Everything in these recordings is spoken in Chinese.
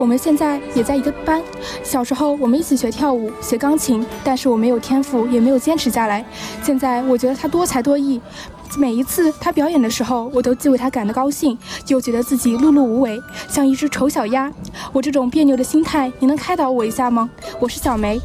我们现在也在一个班。小时候我们一起学跳舞、学钢琴，但是我没有天赋，也没有坚持下来。现在我觉得他多才多艺，每一次他表演的时候，我都既为他感到高兴，又觉得自己碌碌无为，像一只丑小鸭。我这种别扭的心态，你能开导我一下吗？我是小梅。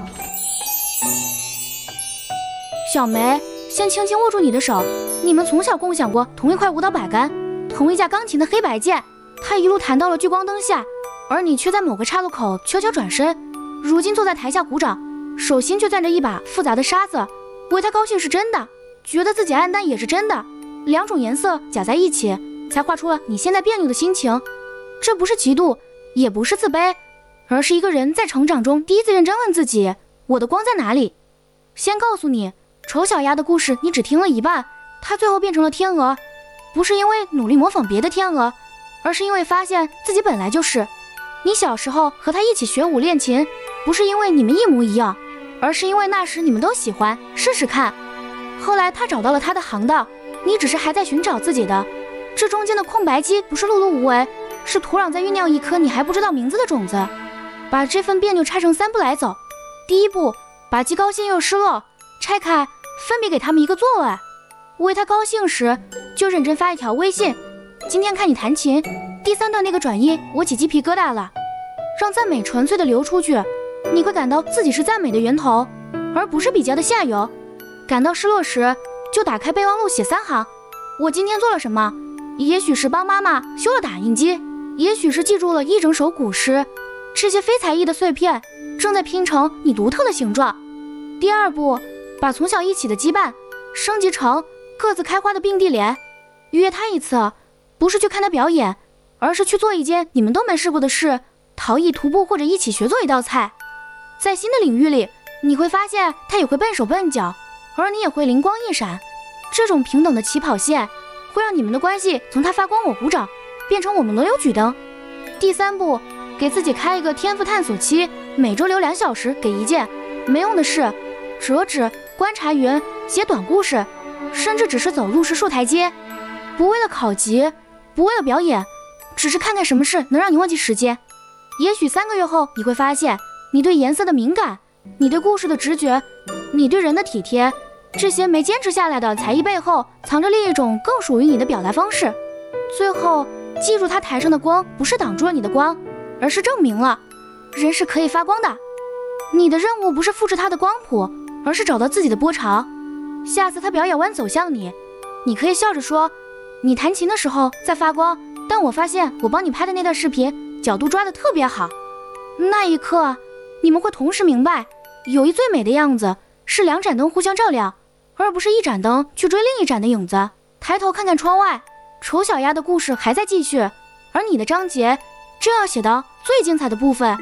小梅，先轻轻握住你的手。你们从小共享过同一块舞蹈摆杆，同一架钢琴的黑白键。他一路弹到了聚光灯下，而你却在某个岔路口悄悄转身。如今坐在台下鼓掌，手心却攥着一把复杂的沙子。为他高兴是真的，觉得自己黯淡也是真的，两种颜色夹在一起，才画出了你现在别扭的心情。这不是嫉妒，也不是自卑，而是一个人在成长中第一次认真问自己，我的光在哪里？先告诉你，丑小鸭的故事你只听了一半，它最后变成了天鹅，不是因为努力模仿别的天鹅，而是因为发现自己本来就是。你小时候和他一起学舞练琴，不是因为你们一模一样，而是因为那时你们都喜欢，试试看。后来他找到了他的航道，你只是还在寻找自己的。这中间的空白期不是碌碌无为，是土壤在酝酿一颗你还不知道名字的种子。把这份别扭拆成3步来走。第一步，把既高兴又失落拆开，分别给他们一个座位。为他高兴时，就认真发一条微信，今天看你弹琴，第3段那个转音我起鸡皮疙瘩了。让赞美纯粹的流出去，你会感到自己是赞美的源头，而不是比较的下游。感到失落时，就打开备忘录写3行，我今天做了什么？也许是帮妈妈修了打印机，也许是记住了一整首古诗。这些非才艺的碎片正在拼成你独特的形状。第2步，把从小一起的羁绊升级成各自开花的并蒂莲。约他一次，不是去看他表演，而是去做一件你们都没试过的事，陶艺、徒步或者一起学做一道菜。在新的领域里，你会发现他也会笨手笨脚，而你也会灵光一闪。这种平等的起跑线会让你们的关系从他发光我鼓掌变成我们轮流举灯。第3步，给自己开一个天赋探索期，每周留2小时给一件没用的事，折纸、观察云、写短故事，甚至只是走路时竖台阶。不为了考级，不为了表演，只是看看什么事能让你忘记时间。也许3个月后，你会发现你对颜色的敏感，你对故事的直觉，你对人的体贴，这些没坚持下来的才艺背后藏着另一种更属于你的表达方式。最后记住，他台上的光不是挡住了你的光，而是证明了人是可以发光的。你的任务不是复制他的光谱，而是找到自己的波长。下次他表演完走向你，你可以笑着说，你弹琴的时候在发光，但我发现我帮你拍的那段视频角度抓得特别好。那一刻你们会同时明白，友谊最美的样子是2盏灯互相照亮，而不是1盏灯去追另一盏的影子。抬头看看窗外，丑小鸭的故事还在继续，而你的章节正要写到最精彩的部分。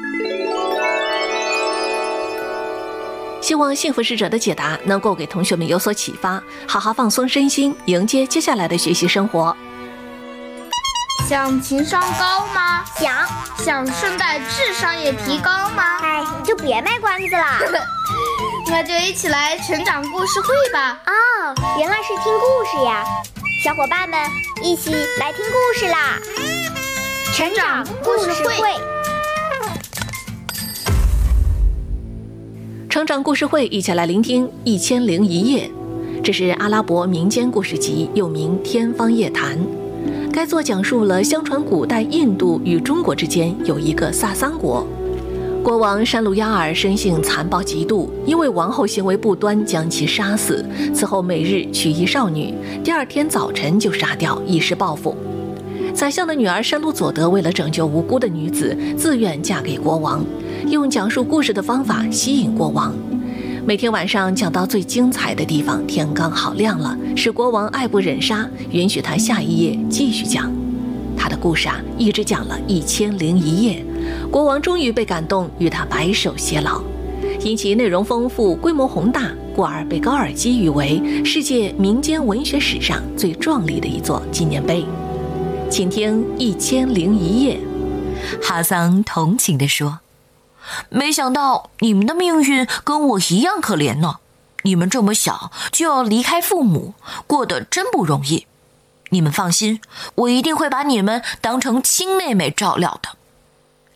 希望幸福使者的解答能够给同学们有所启发，好好放松身心，迎接接下来的学习生活。 想情商高吗？想顺带智商也提高吗？ 哎，你就别卖关子了。 那就一起来成长故事会吧。 哦，原来是听故事呀。小伙伴们一起来听故事啦。 成长故事会。 成长故事会，一起来聆听1001夜。这是阿拉伯民间故事集，又名《天方夜谭》。该作讲述了相传古代印度与中国之间有一个萨桑国，国王山鲁亚尔生性残暴极度，因为王后行为不端将其杀死，此后每日娶一少女，第2天早晨就杀掉，以示报复。宰相的女儿山鲁佐德为了拯救无辜的女子，自愿嫁给国王，用讲述故事的方法吸引国王。每天晚上讲到最精彩的地方，天刚好亮了，使国王爱不忍杀，允许他下一夜继续讲。他的故事一直讲了1001夜，国王终于被感动，与他白首偕老。因其内容丰富、规模宏大，故而被高尔基誉为世界民间文学史上最壮丽的一座纪念碑。请听1001夜。 哈桑同情地说，没想到你们的命运跟我一样可怜呢，你们这么小就要离开父母，过得真不容易。你们放心，我一定会把你们当成亲妹妹照料的。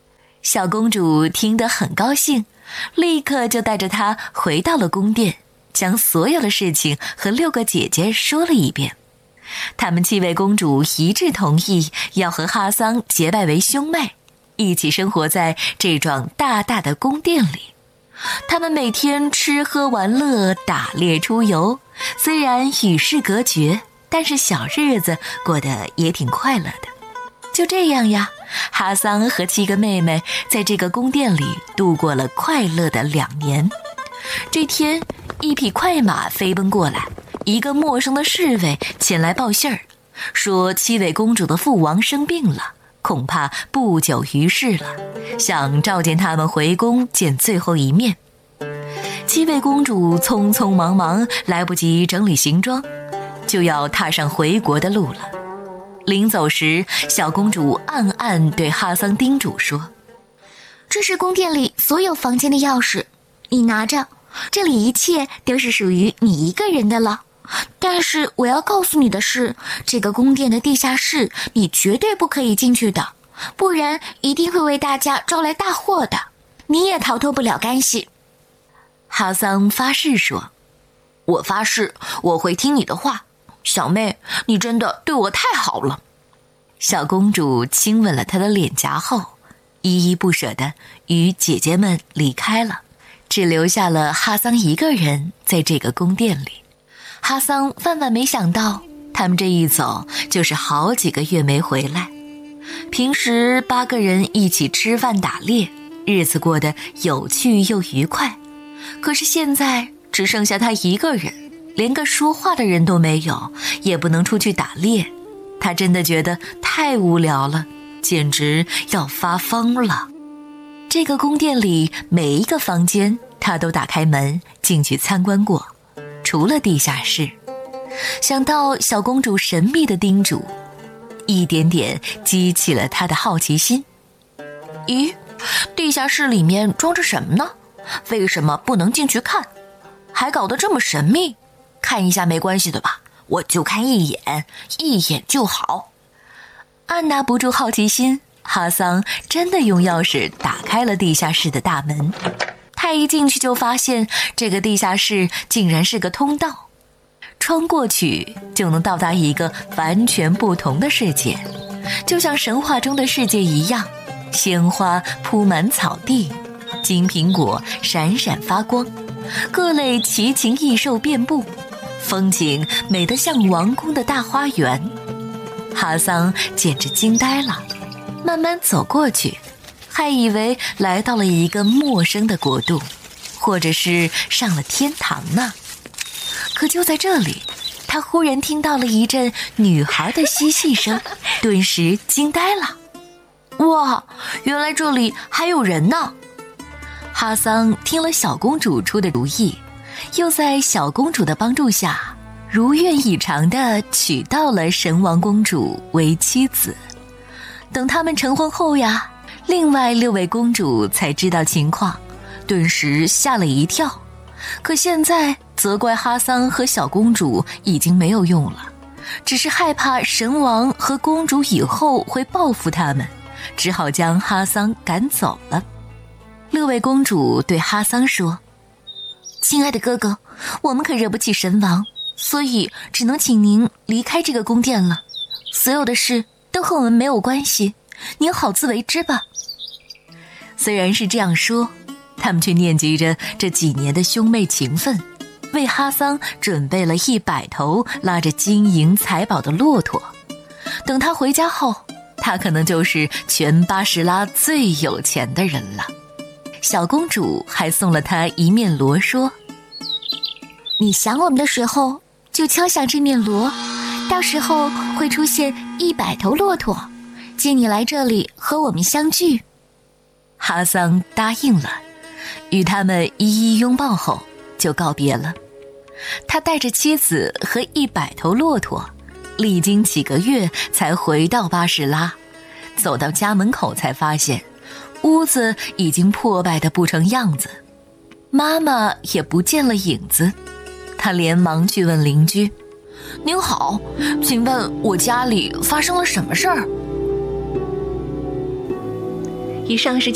小公主听得很高兴，立刻就带着她回到了宫殿，将所有的事情和6个姐姐说了一遍。她们7位公主一致同意要和哈桑结拜为兄妹，一起生活在这幢大大的宫殿里。他们每天吃喝玩乐，打猎出游，虽然与世隔绝，但是小日子过得也挺快乐的。就这样呀，哈桑和7个妹妹在这个宫殿里度过了快乐的2年。这天，一匹快马飞奔过来，一个陌生的侍卫前来报信儿，说7位公主的父王生病了，恐怕不久于世了，想召见他们回宫见最后一面。7位公主匆匆忙忙，来不及整理行装，就要踏上回国的路了。临走时，小公主暗暗对哈桑叮嘱说： 这是宫殿里所有房间的钥匙，你拿着，这里一切都是属于你一个人的了。但是我要告诉你的是，这个宫殿的地下室你绝对不可以进去的，不然一定会为大家招来大祸的，你也逃脱不了干系。 哈桑发誓说：我发誓我会听你的话，小妹，你真的对我太好了。小公主亲吻了他的脸颊后，依依不舍地与姐姐们离开了，只留下了哈桑一个人在这个宫殿里。哈桑万万没想到，他们这一走就是好几个月没回来。平时8个人一起吃饭打猎，日子过得有趣又愉快。可是现在只剩下他一个人，连个说话的人都没有，也不能出去打猎。他真的觉得太无聊了，简直要发疯了。这个宫殿里每一个房间他都打开门进去参观过，除了地下室。想到小公主神秘的叮嘱，一点点激起了他的好奇心。咦，地下室里面装着什么呢？为什么不能进去看？还搞得这么神秘？看一下没关系的吧，我就看一眼就好。按捺不住好奇心，哈桑真的用钥匙打开了地下室的大门。他一进去就发现，这个地下室竟然是个通道，穿过去就能到达一个完全不同的世界，就像神话中的世界一样，鲜花铺满草地，金苹果闪闪发光，各类奇禽异兽遍布，风景美得像王宫的大花园。哈桑简直惊呆了，慢慢走过去，还以为来到了一个陌生的国度，或者是上了天堂呢。可就在这里，他忽然听到了一阵女孩的嬉戏声，顿时惊呆了。哇，原来这里还有人呢！哈桑听了小公主出的主意，又在小公主的帮助下，如愿以偿地娶到了神王公主为妻子。等他们成婚后呀，另外6位公主才知道情况，顿时吓了一跳。可现在责怪哈桑和小公主已经没有用了，只是害怕神王和公主以后会报复他们，只好将哈桑赶走了。6位公主对哈桑说：亲爱的哥哥，我们可惹不起神王，所以只能请您离开这个宫殿了，所有的事都和我们没有关系，您好自为之吧。虽然是这样说，他们却念及着这几年的兄妹情分，为哈桑准备了100头拉着金银财宝的骆驼。等他回家后，他可能就是全巴士拉最有钱的人了。小公主还送了他一面锣，说：你想我们的时候就敲响这面锣，到时候会出现100头骆驼，接你来这里和我们相聚。哈桑答应了，与他们一一拥抱后就告别了。他带着妻子和100头骆驼，历经几个月才回到巴士拉。走到家门口才发现，屋子已经破败得不成样子，妈妈也不见了影子。他连忙去问邻居：您好，请问我家里发生了什么事儿？ 以上是